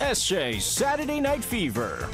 SJ Saturday Night Fever.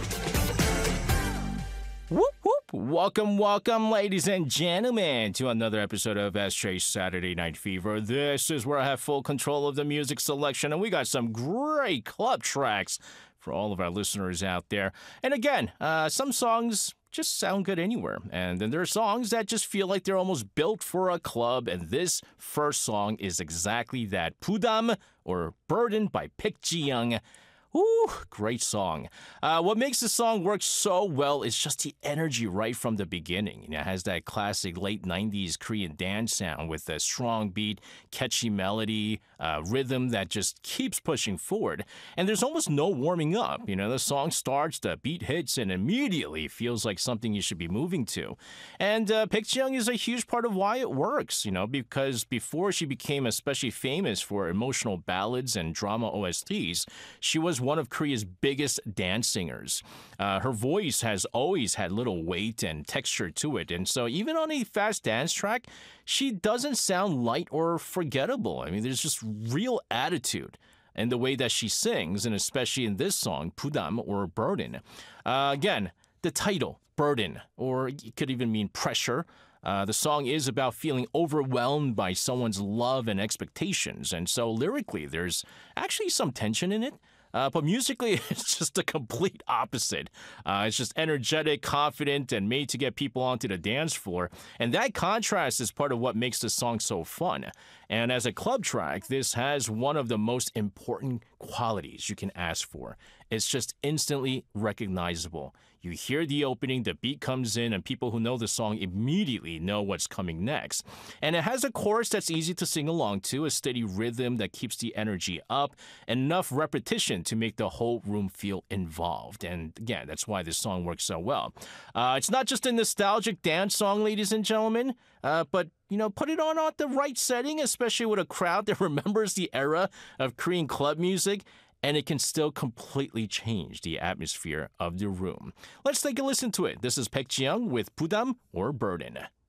Whoop, whoop. Welcome, ladies and gentlemen, to another episode of SJ Saturday Night Fever. This is where I have full control of the music selection, and we got some great club tracks for all of our listeners out there. And again, some songs just sound good anywhere. And then there are songs that just feel like they're almost built for a club. And this first song is exactly that. Budam, or Burden, by Baek Ji-young. Ooh, great song. What makes the song work so well is just the energy right from the beginning. It has that classic late 90s Korean dance sound with a strong beat, catchy melody, rhythm that just keeps pushing forward. And there's almost no warming up. The song starts, the beat hits, and immediately feels like something you should be moving to. And Baek Ji-young is a huge part of why it works, because before she became especially famous for emotional ballads and drama OSTs, she was one of Korea's biggest dance singers. Her voice has always had little weight and texture to it, and so even on a fast dance track, she doesn't sound light or forgettable. I mean, there's just real attitude in the way that she sings, and especially in this song, Budam, or Burden. Again, the title, Burden, or it could even mean pressure. The song is about feeling overwhelmed by someone's love and expectations, and so lyrically, there's actually some tension in it. But musically, it's just the complete opposite. It's just energetic, confident, and made to get people onto the dance floor. And that contrast is part of what makes the song so fun. And as a club track, this has one of the most important qualities you can ask for. It's just instantly recognizable. You hear the opening, the beat comes in, and people who know the song immediately know what's coming next. And it has a chorus that's easy to sing along to, a steady rhythm that keeps the energy up, and enough repetition to make the whole room feel involved. And again, that's why this song works so well. It's not just a nostalgic dance song, ladies and gentlemen, but put it on at the right setting, especially with a crowd that remembers the era of Korean club music, and it can still completely change the atmosphere of the room. Let's take a listen to it. This is Baek Ji-young with Budam, or Burden.